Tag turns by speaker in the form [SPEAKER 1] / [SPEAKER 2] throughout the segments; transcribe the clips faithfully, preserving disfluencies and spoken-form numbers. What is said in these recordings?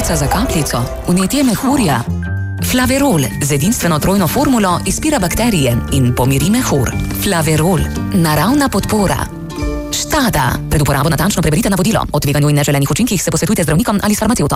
[SPEAKER 1] kapljica za kapljico, vnetje mehurja. Flaverol z edinstveno trojno formulo izpira bakterije in pomiri mehur. Flaverol, naravna podpora. Štada. Pred uporabo natančno preberite navodilo. O tveganju in neželenih učinkih se posvetujte z zdravnikom ali s farmacevtom.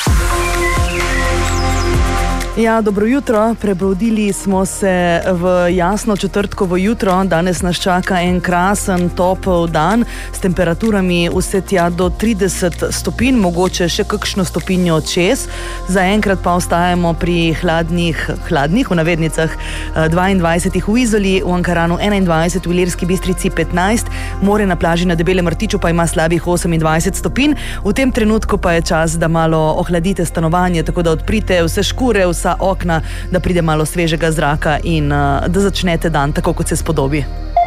[SPEAKER 2] Ja, dobro jutro. Prebudili smo se v jasno četrtkovo jutro. Danes nas čaka en krasen, topel dan s temperaturami vse tja do trideset stopinj, mogoče še kakšno stopinjo čez. Zaenkrat pa ostajamo pri hladnih, hladnih v navednicah dvaindvajsetih v Izoli, v Ankaranu enaindvajset, v Ilirski Bistrici petnajst, more na plaži na Debelem Rtiču pa ima slabih osemindvajset stopinj. V tem trenutku pa je čas, da malo ohladite stanovanje, tako da odprite vse škure, vsa okna, da pride malo svežega zraka in uh, da začnete dan tako, kot se spodobi.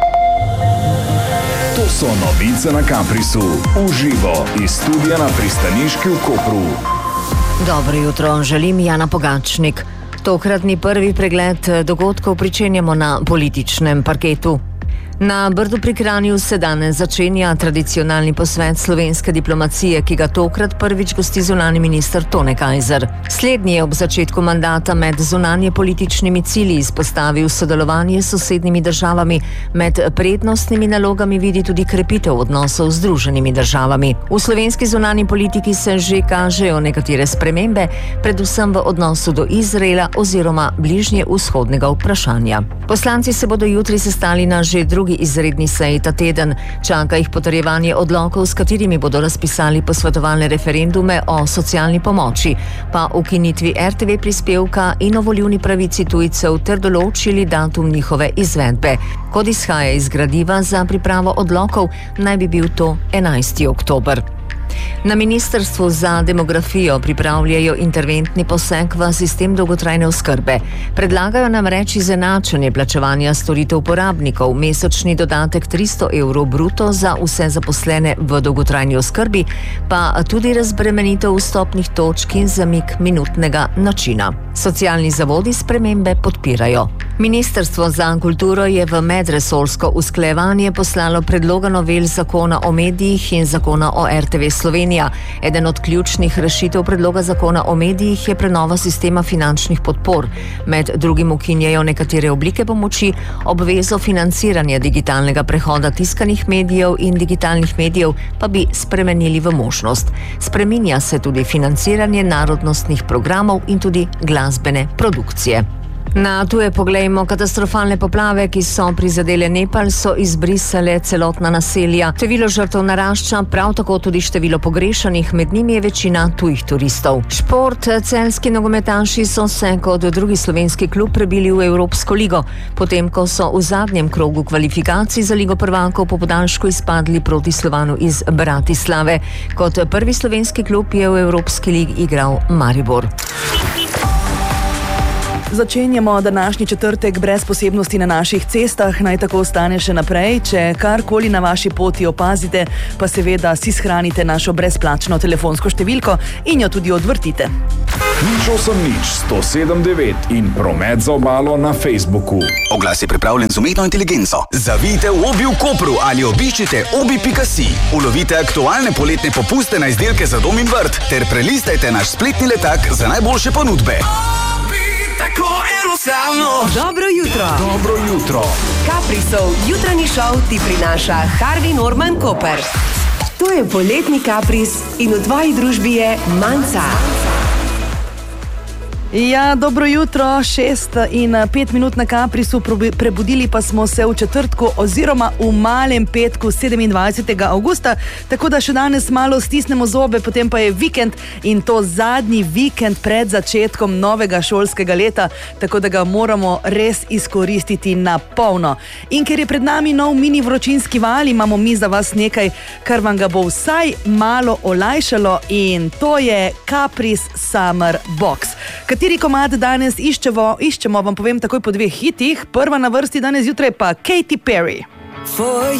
[SPEAKER 3] To so novice na Kaprisu, v živo iz studia na Pristaniški v Kopru.
[SPEAKER 4] Dobro jutro, želim Jana Pogačnik. Tokratni prvi pregled dogodkov pričenjamo na političnem parketu. Na Brdu pri Kranju se danes začenja tradicionalni posvet slovenske diplomacije, ki ga tokrat prvič gosti zunanji minister Tone Kajzer. Slednji je ob začetku mandata med zunanje političnimi cilji izpostavil sodelovanje s sosednjimi državami, med prednostnimi nalogami vidi tudi krepitev odnosov z Združenimi državami. V slovenski zunanji politiki se že kažejo nekatere spremembe, predvsem v odnosu do Izraela oziroma bližnje vzhodnega vprašanja. Poslanci se bodo jutri sestali na že drugi izredni seji ta teden. Čaka jih potrjevanje odlokov, s katerimi bodo razpisali posvetovalne referendume o socialni pomoči, pa ukinitvi er te ve prispevka in o volilni pravici tujcev ter določili datum njihove izvedbe. Kot izhaja iz gradiva za pripravo odlokov, naj bi bil to enajsti oktober. Na Ministrstvu za demografijo pripravljajo interventni poseg v sistem dolgotrajne oskrbe. Predlagajo namreč izenačenje plačevanja storitev uporabnikov, mesečni dodatek tristo evrov bruto za vse zaposlene v dolgotrajni oskrbi, pa tudi razbremenitev vstopnih točk in zamik minutnega načina. Socialni zavodi spremembe podpirajo. Ministrstvo za kulturo je v medresorsko usklajevanje poslalo predloga novel zakona o medijih in zakona o er te ve Slovenija. Eden od ključnih rešitev predloga zakona o medijih je prenova sistema finančnih podpor. Med drugim ukinjajo nekatere oblike pomoči, obvezo financiranja digitalnega prehoda tiskanih medijev in digitalnih medijev pa bi spremenili v možnost. Spreminja se tudi financiranje narodnostnih programov in tudi glasbene produkcije. Na tuje poglejmo, katastrofalne poplave, ki so prizadele Nepal, so izbrisale celotna naselja. Število žrtev narašča, prav tako tudi število pogrešanih, med njimi je večina tujih turistov. Šport, celjski nogometaši so se kot drugi slovenski klub prebili v Evropsko ligo, potem ko so v zadnjem krogu kvalifikacij za Ligo prvakov po podaljšku izpadli proti Slovanu iz Bratislave. Kot prvi slovenski klub je v Evropski ligi igral Maribor.
[SPEAKER 2] Začenjamo današnji četrtek brez posebnosti na naših cestah, naj tako ostane še naprej. Če karkoli na vaši poti opazite, pa seveda si shranite našo brezplačno telefonsko številko in jo tudi odvrtite.
[SPEAKER 3] Nič osem nič sto sedem devet in promet za obalo na Facebooku.
[SPEAKER 5] Oglas je pripravljen z umetno inteligenco. Zavijte v Obi v Kopru ali obiščite obi pika si. Ulovite aktualne poletne popuste na izdelke za dom in vrt ter prelistajte naš spletni letak za najboljše ponudbe.
[SPEAKER 6] Tako enostavno.
[SPEAKER 7] Dobro jutro.
[SPEAKER 3] Dobro jutro.
[SPEAKER 7] Kaprisov jutranji šov ti prinaša Harvey Norman Koper. To je poletni kapris in v tvoji družbi je Manca.
[SPEAKER 2] Ja, dobro jutro, šest in pet minut na Kaprisu, prebudili pa smo se v četrtku oziroma v malem petku sedemindvajsetega avgusta, tako da še danes malo stisnemo zobe, potem pa je vikend in to zadnji vikend pred začetkom novega šolskega leta, tako da ga moramo res izkoristiti na polno. In ker je pred nami nov mini vročinski val, imamo mi za vas nekaj, kar vam ga bo vsaj malo olajšalo in to je Kapris Summer Box. Kateri komad danes iščemo, iščemo, vam povem takoj po dveh hitih. Prva na vrsti danes jutraj pa Katy Perry.